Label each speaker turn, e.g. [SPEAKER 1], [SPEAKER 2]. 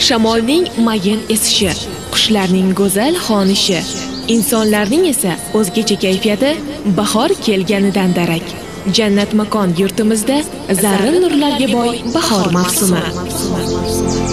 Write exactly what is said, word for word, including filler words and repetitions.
[SPEAKER 1] Shamolning mayin esishi, qushlarning go'zal xonishi, insonlarning esa o'zgacha kayfiyati bahor kelganidan darak. Jannat makon yurtimizda zarrin nurlarga boy bahor mavsumi.